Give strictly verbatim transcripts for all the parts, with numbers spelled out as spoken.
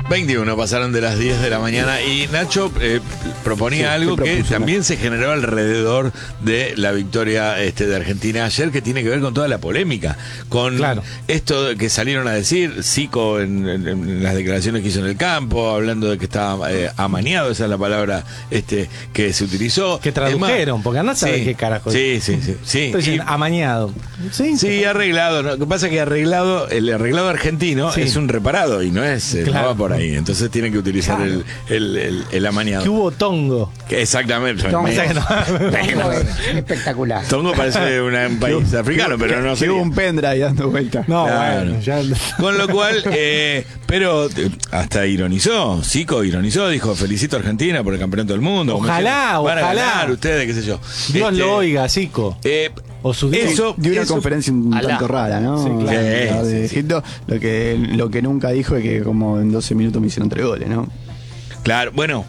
veintiuno pasaron de las diez de la mañana y Nacho eh, proponía Sí, algo ¿qué que propuso, también Nacho? se generó alrededor de la victoria este, de Argentina ayer, que tiene que ver con toda la polémica, con Claro. esto que salieron a decir Zico en, en- en las declaraciones que hizo en el campo, hablando de que estaba eh, amañado, esa es la palabra este que se utilizó. Que tradujeron, Es más, porque andá a saber sí, qué carajo. Sí, sí, sí. sí. Entonces, Y- amañado. Sí, Sí, arreglado. ¿no? Lo que pasa es que arreglado, el arreglado argentino Sí. es un reparado y no es, eh, Claro. no va por ahí. Entonces tienen que utilizar Claro. el, el, el, el amañado. que hubo tongo. Que exactamente. Tongo. O sea que no- Tongo es espectacular. Tongo parece una- un país africano, pero no Que sé. hubo un pendrive dando vuelta. No, Claro. bueno, ya. Con lo cual, eh, pero eh, hasta ironizó, Zico ironizó, dijo, felicito a Argentina por el campeonato del mundo. como Ojalá, diciendo, van a ojalá. ganar ustedes, qué sé yo. Dios Este, lo oiga, Zico. eh, O su Dios. eso, Dio una eso- conferencia un Alá. tanto rara, ¿no? Sí, claro. La Sí, de sí, sí. Egipto, lo que, lo que nunca dijo es que como en doce minutos me hicieron tres goles, ¿no? Claro, bueno,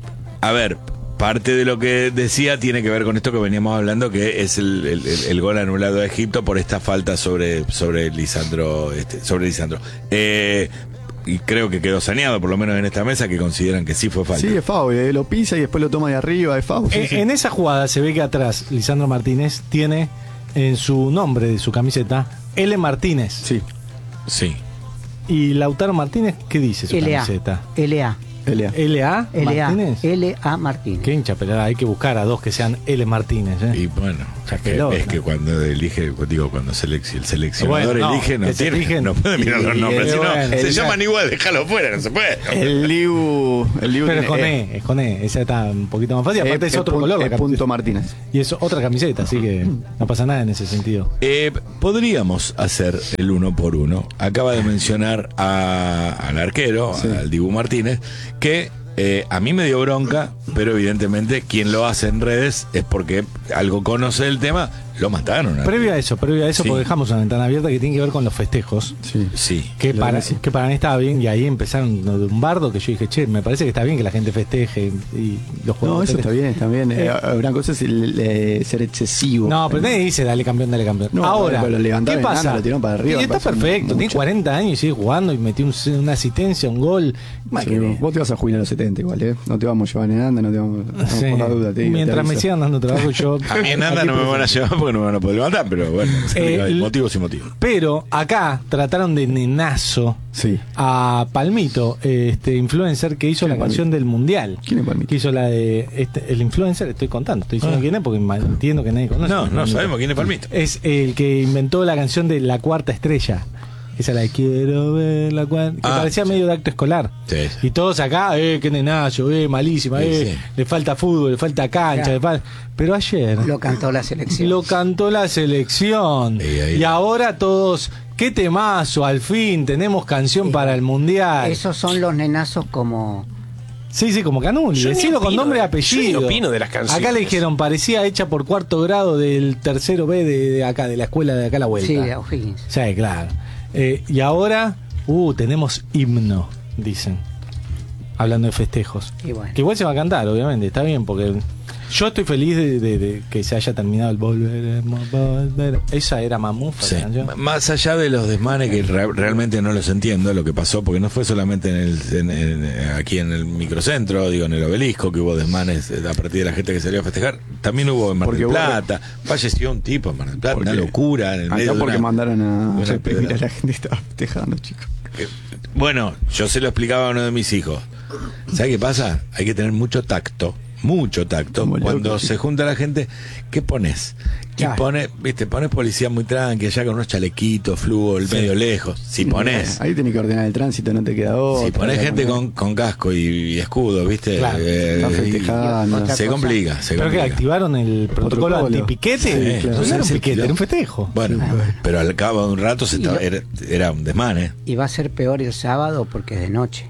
a ver, parte de lo que decía tiene que ver con esto que veníamos hablando, que es el, el- el- el gol anulado a Egipto por esta falta sobre, sobre Lisandro, este, sobre Lisandro. Eh, y creo que quedó saneado, por lo menos en esta mesa, que consideran que sí fue falta. Sí, es foul, eh, lo pisa y después lo toma de arriba, es foul. sí, En, sí. en esa jugada se ve que atrás Lisandro Martínez tiene en su nombre de su camiseta L. Martínez. Sí, Sí. ¿Y Lautaro Martínez qué dice su L A. camiseta? L A. L A. ¿L A L A. Martínez? L A Martínez. Qué hincha pelada, hay que buscar a dos que sean L. Martínez. ¿eh? Y bueno, Ya es que, pelota. es que cuando elige, digo, cuando selec- el seleccionador Bueno, no, elige, no, que se tiene, fijen. no puede mirar los Y- nombres, y si no, bueno, se el- llaman igual, déjalo fuera, no se puede. El Liu. El Liu Pero es tiene- con eh, E, es con E. Esa está un poquito más fácil. Aparte es, es otro pun- color. la es camiseta. punto Martínez. Y es otra camiseta, así que no pasa nada en ese sentido. Eh, podríamos hacer el uno por uno. Acaba de mencionar a- al arquero, Sí. al Dibu Martínez, que eh, a mí me dio bronca, pero evidentemente quien lo hace en redes es porque algo conoce del tema, lo mataron. Previo a eso, previo a eso, Sí. porque dejamos una ventana abierta que tiene que ver con los festejos. Sí. Sí. Que Lo para, que sí. que para mí estaba bien, y ahí empezaron de un bardo que yo dije, che, me parece que está bien que la gente festeje y los No, juegos. eso está bien, está bien. Eh, Eh, una cosa es el, eh, ser excesivo. No, pero nadie dice dale campeón, dale campeón. No, Ahora, pero lo levantaron ¿qué en pasa? nada, lo tiraron para arriba, Y me está parece perfecto, tiene mucho. cuarenta años y sigue jugando y metió un- una asistencia, un gol. Más Sí, que- vos te vas a jubilar a los setenta igual, ¿eh? No te vamos a llevar en anda, no te vamos no, Sí. por la duda. Te digo, Mientras te me aviso. sigan dando trabajo, yo. A mí en nada aquí no me van a presente. llevar porque no me van a poder levantar, pero bueno, Eh, hay l- motivos y motivos. Pero acá trataron de nenazo Sí. a Palmito, este influencer que hizo ¿Quién la es canción del mundial. ¿Quién es Palmito? Que hizo la de este, el influencer, estoy contando, estoy diciendo Ah. quién es porque ma- entiendo que nadie conoce. No, no sabemos quién es Palmito. Es el que inventó la canción de La Cuarta Estrella. Esa la de Quiero ver la cuarta. Que Ah, parecía sí. medio de acto escolar. Sí. Y todos acá, eh, qué nenazo, eh, malísima, Sí, eh, sí. le falta fútbol, le falta cancha, Claro. le falta... Pero ayer Lo cantó la selección. lo cantó la selección. Y ahí- Y ahora todos, qué temazo, al fin tenemos canción Sí. para el mundial. Esos son los nenazos como... Sí, sí, como Canuli, Yo ni decilo con opino nombre y de- apellido. yo ni opino de las canciones. Acá le dijeron, parecía hecha por cuarto grado del tercero B de, de acá, de la escuela de acá a la vuelta. Sí, de O'Higgins. Sí, claro. Eh, y ahora, uh, tenemos himno, dicen. Hablando de festejos. Y bueno. Que igual se va a cantar, obviamente, está bien, porque yo estoy feliz de, de- de que se haya terminado el volveremos, volver. Esa era mamufa Sí. la canción. M- Más allá de los desmanes que re- realmente no los entiendo lo que pasó, porque no fue solamente en el, en- en- aquí en el microcentro, digo en el obelisco, que hubo desmanes eh, a partir de la gente que salió a festejar, también hubo en Mar Porque del hubo- Plata, falleció un tipo en Mar del Plata, Porque- una locura en el medio Acá de porque una- mandaron a una reprimir a pedrada. la gente que estaba festejando, chicos. Eh, Bueno, yo se lo explicaba a uno de mis hijos. ¿Sabe qué pasa? Hay que tener mucho tacto, mucho tacto. Como Cuando loco, sí. se junta la gente, ¿qué pones? Y Claro. pone, viste, pones policía muy tranqui, allá con unos chalequitos, flujo, el medio lejos. Si pones, Ahí tenés que ordenar el tránsito, no te queda otra. si pones gente Porque con, con casco y, y escudo, viste, Claro, Eh, está y- festejando. Otra se cosa. complica, se Creo que complica. activaron el protocolo, Protocolo. antipiquete. Sí, claro. No era un Sí, piquete, sí, era un festejo. Bueno, pero al cabo de un rato se Y estaba- lo- era, era un desmán, ¿eh? Y va a ser peor el sábado porque es de noche.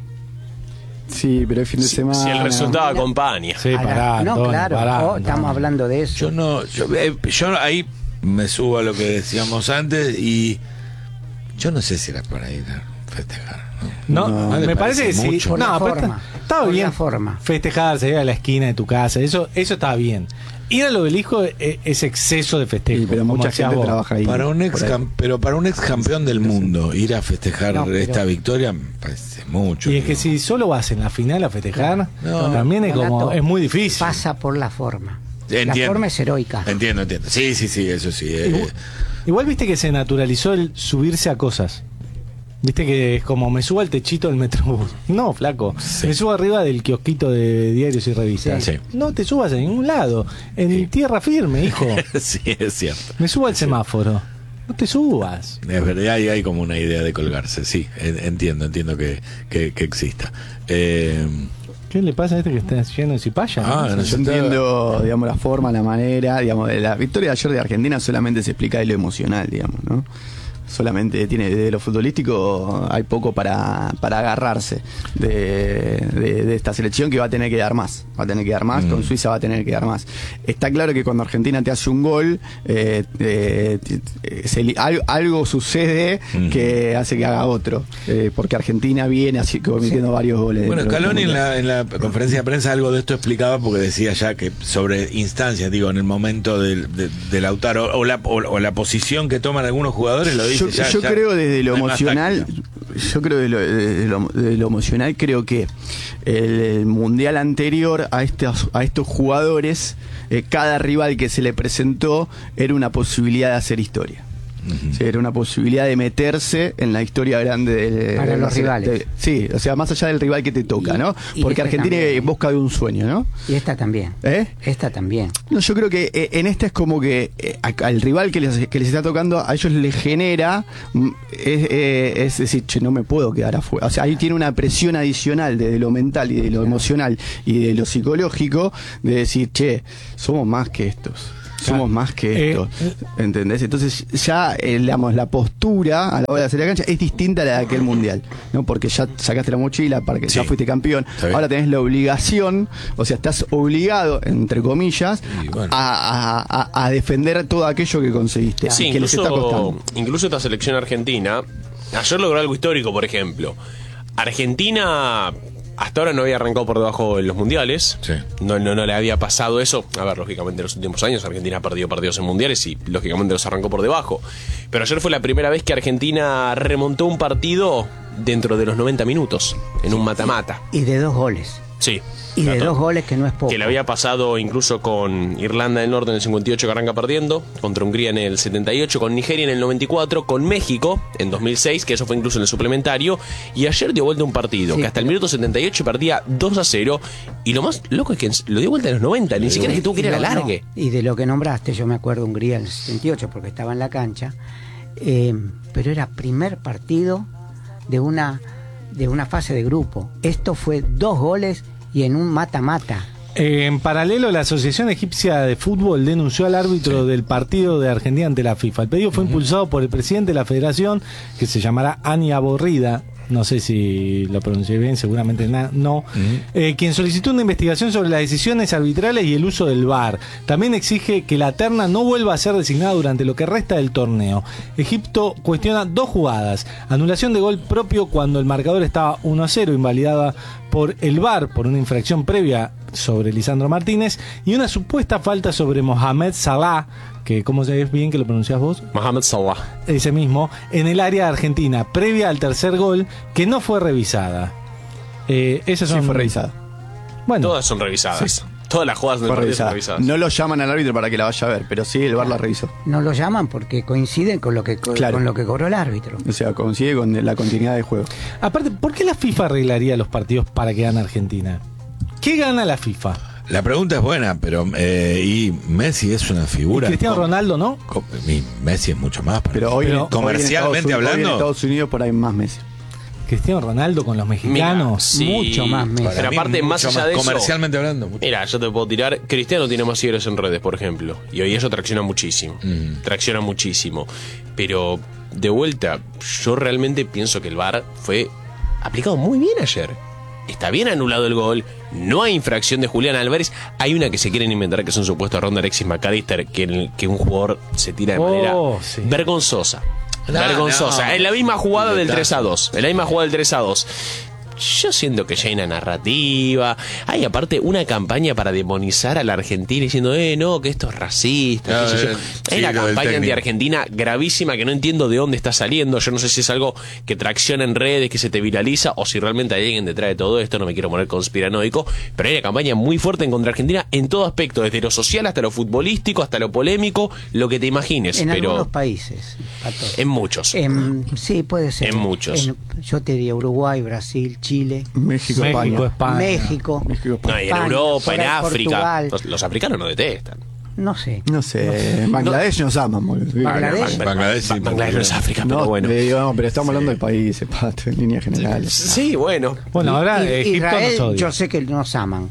Sí, pero es fin de Si, semana. si el resultado acompaña. Sí, A la- pará, no, Antonio, claro. pará, oh, no. estamos hablando de eso. Yo no, yo, eh, yo ahí me subo a lo que decíamos antes y yo no sé si era por ahí ¿no? festejar. ¿no? No, No, me le parece, parece que sí. mucho. Por No, la pero forma. está- estaba Por bien la forma. festejar, salir a la esquina de tu casa, eso eso estaba bien. Ir al obelisco es, es exceso de festejo. Sí, pero como mucha decías gente vos. trabaja ahí. Para un ex por ahí. cam- pero para un ex campeón del mundo ir a festejar No, pero- esta victoria me parece mucho. Y es que digo. si solo vas en la final a festejar, No. también es como Donato, es muy difícil. Pasa por la forma. Entiendo. La forma es heroica. Entiendo, entiendo. Sí, sí, sí, eso sí. eh. Igual, igual viste que se naturalizó el subirse a cosas. Viste que es como me subo al techito del metrobús. No, flaco. Sí. Me subo arriba del kiosquito de diarios y revistas. Sí. No te subas a ningún lado. En tierra firme, hijo. Sí, es cierto. Me subo al semáforo. No te subas. Es verdad, hay, hay como una idea de colgarse, sí, en- entiendo, entiendo que, que, que exista. Eh, ¿Qué le pasa a este que está lleno de cipaya? Ah, no Yo sé. entiendo, digamos, la forma, la manera, digamos, de la victoria de ayer de Argentina solamente se explica de lo emocional, digamos, ¿no? Solamente tiene, de lo futbolístico hay poco para, para agarrarse de, de- de esta selección que va a tener que dar más, va a tener que dar más, Mm. con Suiza va a tener que dar más. Está claro que cuando Argentina te hace un gol, eh, eh, t- eh, se li- algo, algo sucede Mm. que hace que haga otro, eh, porque Argentina viene así cometiendo varios goles. bueno, dentro del Scaloni en Mundial. la, en la conferencia de prensa algo de esto explicaba porque decía ya que sobre instancias, digo, en el momento del, de, de Lautaro o la, o, o la posición que toman algunos jugadores, lo dice Yo, ya, yo ya creo desde lo no hay más emocional, táctica. yo creo de lo, de lo- de lo emocional, creo que el, el mundial anterior a estos, a estos jugadores, eh, cada rival que se le presentó era una posibilidad de hacer historia. Sí, era una posibilidad de meterse en la historia grande de, Para de los de- rivales. de- sí, o sea, más allá del rival que te toca, Y- ¿no? y Porque este Argentina también. en busca de un sueño, ¿no? Y esta también. ¿Eh? Esta también. No, yo creo que eh, en esta es como que eh, a- al rival que les, que les está tocando, a ellos les genera, mm, es, eh, es decir, che, no me puedo quedar afuera. O sea, ahí tiene una presión adicional desde lo mental y de lo emocional y de lo psicológico, de decir, che, somos más que estos. Somos más que Eh, esto, ¿entendés? Entonces ya, eh, digamos, la postura a la hora de hacer la cancha es distinta a la de aquel mundial, ¿no? Porque ya sacaste la mochila, para que Sí. ya fuiste campeón, Está bien. ahora tenés la obligación, o sea, estás obligado, entre comillas, Y bueno. a, a- a- a defender todo aquello que conseguiste, Sí, que les está incluso, costando. incluso esta selección argentina, ayer logró algo histórico, por ejemplo. Argentina hasta ahora no había arrancado por debajo en los mundiales. Sí. No, no, no le había pasado eso. A ver, lógicamente en los últimos años Argentina ha perdido partidos en mundiales y lógicamente los arrancó por debajo. Pero ayer fue la primera vez que Argentina remontó un partido dentro de los noventa minutos, en un mata-mata. Y de dos goles. Sí. Y de Claro. dos goles que no es poco. Que le había pasado incluso con Irlanda del Norte en el cincuenta y ocho que arranca perdiendo, contra Hungría en el setenta y ocho, con Nigeria en el noventa y cuatro, con México en dos mil seis, que eso fue incluso en el suplementario, y ayer dio vuelta un partido Sí, que hasta el pero- minuto setenta y ocho perdía dos a cero, y lo más loco es que lo dio vuelta en los noventa, ni siquiera es que tuvo que ir a la Y lo- largue. no, y de lo que nombraste, yo me acuerdo Hungría en el setenta y ocho porque estaba en la cancha, eh, pero era primer partido de una, de una fase de grupo. Esto fue dos goles y en un mata-mata. Eh, en paralelo, la Asociación Egipcia de Fútbol denunció al árbitro del partido de Argentina ante la FIFA. El pedido fue impulsado por el presidente de la federación, que se llamará Ani Aborrida. No sé si lo pronuncié bien, seguramente na- no. Eh, quien solicitó una investigación sobre las decisiones arbitrales y el uso del V A R. También exige que la terna no vuelva a ser designada durante lo que resta del torneo. Egipto cuestiona dos jugadas. Anulación de gol propio cuando el marcador estaba uno a cero, invalidada por el V A R por una infracción previa sobre Lisandro Martínez, y una supuesta falta sobre Mohamed Salah, que ¿cómo se ve bien que lo pronunciás vos? Mohamed Salah. Ese mismo, en el área argentina, previa al tercer gol, que no fue revisada. Eh, esas Sí, son... fue revisada. Bueno, Todas son revisadas. Todas las jugadas del Fue partido son revisada. revisadas. No lo llaman al árbitro para que la vaya a ver, pero sí, el V A R la revisó. No lo llaman porque coinciden con lo que, co- Claro. con lo que cobró el árbitro. O sea, coincide con la continuidad del juego. aparte, ¿por qué la FIFA arreglaría los partidos para que gane Argentina? ¿Qué gana la FIFA? La pregunta es buena, pero eh, y Messi es una Y figura. Cristiano Com- Ronaldo, ¿no? com- y Messi es mucho más. para Pero mí. hoy, Pero hoy en comercialmente Estados Unidos- hoy hablando, en Estados Unidos por ahí más Messi. Cristiano Ronaldo con los Mira, mexicanos. sí, mucho más Messi. Pero mí aparte, mucho más allá más, de eso, comercialmente hablando, mucho. mira, yo te puedo tirar. Cristiano tiene más seguidores en redes, por ejemplo. Y hoy eso tracciona muchísimo. Mm. Tracciona muchísimo. Pero, de vuelta, yo realmente pienso que el V A R fue aplicado muy bien ayer. Está bien anulado el gol. No hay infracción de Julián Álvarez. Hay una que se quieren inventar, que es un supuesto ronda Alexis McAllister, que, en el- que un jugador se tira de Oh, manera sí. vergonzosa. No, Vergonzosa. no. En la misma jugada del Detalle. tres a dos. En la misma jugada del tres a dos. Yo siento que ya hay una narrativa. Hay aparte una campaña para demonizar a la Argentina diciendo, eh, no, que esto es racista. No, qué sé yo. eh, Hay sí, una lo del campaña técnico. anti-argentina gravísima que no entiendo de dónde está saliendo. Yo no sé si es algo que tracciona en redes, que se te viraliza, o si realmente hay alguien detrás de todo esto. No me quiero poner conspiranoico, pero hay una campaña muy fuerte en contra de Argentina en todo aspecto, desde lo social hasta lo futbolístico, hasta lo polémico, lo que te imagines. En pero algunos países, Pato. en muchos. En- sí, puede ser. En muchos. En- yo te diría Uruguay, Brasil, Chile, México, México, España. España. México. México, España. No, y en España, Europa, por en ahí África. Portugal. Los, los africanos no detestan. No sé. No sé, Bangladesh nos aman, boludo. Bangladesh. Bangladesh, sí, Bangladesh no es África, pero No, bueno. le digo, no, pero estamos hablando de países, Pato, en líneas generales. Sí, bueno. Bueno, ahora Y- Egipto Israel, nos odia. yo sé que nos aman.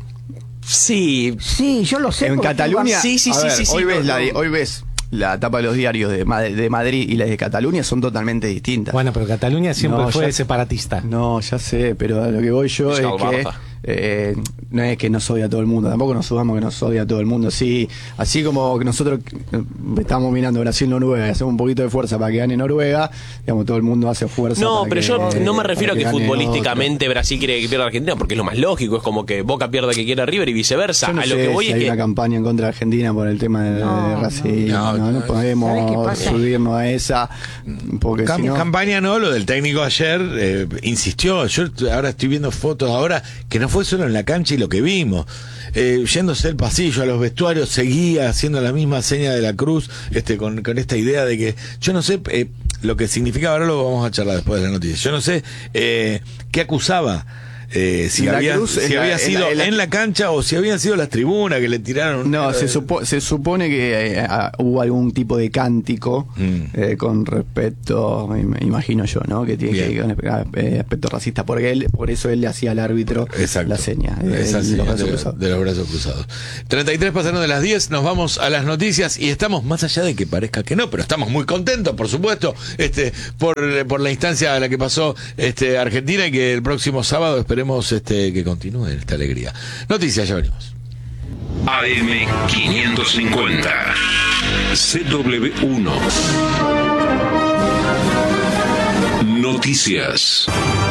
Sí. Sí, yo lo sé. En porque Cataluña, Sí, sí, a sí, ver, sí, sí, hoy, no, ves la, no. hoy ves la tapa de los diarios de, Ma- de Madrid y las de Cataluña son totalmente distintas. Bueno, pero Cataluña siempre No, fue ya- separatista. No, ya sé, pero a lo que voy yo Es es Calvarza. que eh, no es que nos odia a todo el mundo, tampoco nos subamos que nos odia a todo el mundo. Sí, así como que nosotros eh, estamos mirando Brasil-Noruega y hacemos un poquito de fuerza para que gane Noruega, digamos, todo el mundo hace fuerza. No, para pero que, yo eh, no me refiero a para que gane futbolísticamente Brasil quiere que pierda Argentina, porque es lo más lógico. Es como que Boca pierda que quiera River y viceversa. otro. Yo no A lo sé que voy si es hay que. una campaña en contra de Argentina por el tema de, No, de no. racismo. No, No, no, no. ¿Sabes qué podemos pasa? subirnos a esa, porque Cam- si no... Campaña no, lo del técnico ayer eh, insistió. Yo ahora estoy viendo fotos ahora que no fue solo en la cancha y lo que vimos. Eh, yéndose el pasillo a los vestuarios, seguía haciendo la misma seña de la cruz, este, con, con esta idea de que, yo no sé eh, lo que significa, ahora lo vamos a charlar después de la noticia. Yo no sé eh, qué acusaba. Eh, si La había, cruz si en la- había en sido la- en la- en la cancha o si habían sido las tribunas que le tiraron. No, eh, se, supo- se supone que eh, ah, hubo algún tipo de cántico Mm. eh, con respecto, me me imagino yo, ¿no? Que tiene Bien. que ir con ah, eh, aspecto racista, porque él, por eso él le hacía al árbitro Exacto. la seña, eh, Esa el- seña los brazos de, cruzados. de los brazos cruzados. treinta y tres pasaron de las diez, nos vamos a las noticias y estamos, más allá de que parezca que no, pero estamos muy contentos, por supuesto, este, por, por la instancia a la que pasó este, Argentina y que el próximo sábado esperemos este, que continúe esta alegría. Noticias, ya venimos. A M quinientos cincuenta C W uno Noticias.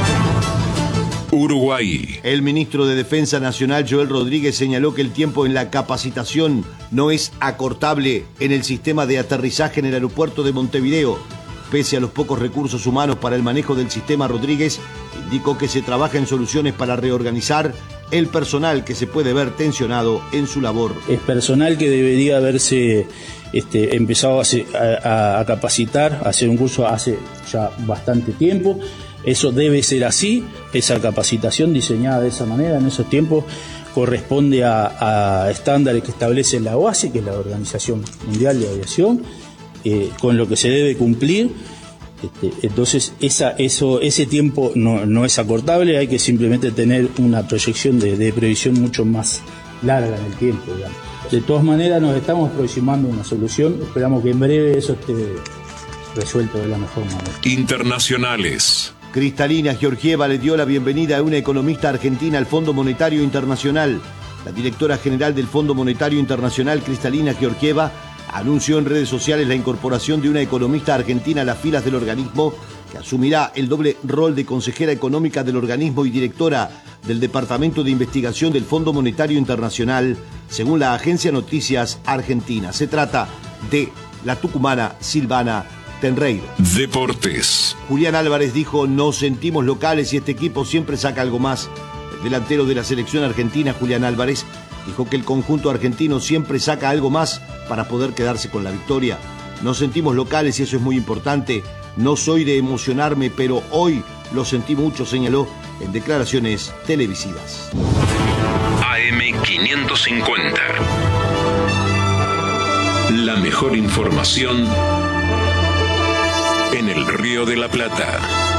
Uruguay. El ministro de Defensa Nacional, Joel Rodríguez, señaló que el tiempo en la capacitación no es acortable en el sistema de aterrizaje en el aeropuerto de Montevideo. Pese a los pocos recursos humanos para el manejo del sistema, Rodríguez indicó que se trabaja en soluciones para reorganizar el personal que se puede ver tensionado en su labor. Es personal que debería haberse este, empezado a, hacer- a- a capacitar, a hacer un curso hace ya bastante tiempo. Eso debe ser así, esa capacitación diseñada de esa manera en esos tiempos corresponde a, a estándares que establece la O A S I, que es la Organización Mundial de Aviación, eh, con lo que se debe cumplir. Este, entonces esa, eso, ese tiempo no, no es acortable, hay que simplemente tener una proyección de, de previsión mucho más larga en el tiempo, digamos. De todas maneras nos estamos aproximando a una solución, esperamos que en breve eso esté resuelto de la mejor manera. Internacionales. Cristalina Georgieva le dio la bienvenida a una economista argentina al Fondo Monetario Internacional. La directora general del Fondo Monetario Internacional, Cristalina Georgieva, anunció en redes sociales la incorporación de una economista argentina a las filas del organismo, que asumirá el doble rol de consejera económica del organismo y directora del Departamento de Investigación del Fondo Monetario Internacional, según la agencia Noticias Argentina. Se trata de la tucumana Silvana Tenreiro. Deportes. Julián Álvarez dijo: nos sentimos locales y este equipo siempre saca algo más. El delantero de la selección argentina, Julián Álvarez, dijo que el conjunto argentino siempre saca algo más para poder quedarse con la victoria. Nos sentimos locales y eso es muy importante. No soy de emocionarme, pero hoy lo sentí mucho, señaló en declaraciones televisivas. A M quinientos cincuenta. La mejor información en el Río de la Plata.